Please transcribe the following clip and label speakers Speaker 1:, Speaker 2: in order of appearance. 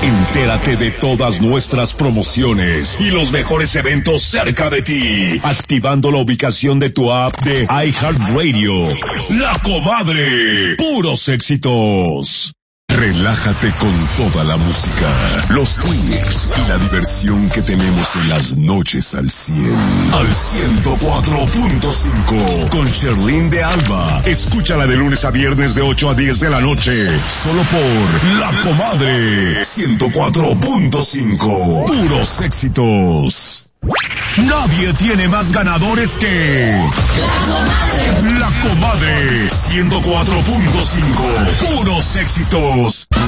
Speaker 1: Entérate de todas nuestras promociones y los mejores eventos cerca de ti, activando la ubicación de tu app de iHeartRadio. La Comadre, puros éxitos. Relájate con toda la música, los tips y la diversión que tenemos en las noches al 100. Al 104.5 con Sherlyn de Alba. Escúchala de lunes a viernes de 8 a 10 de la noche. Solo por La Comadre 104.5. Puros éxitos. Nadie tiene más ganadores que La Comadre 104.5. Puros éxitos.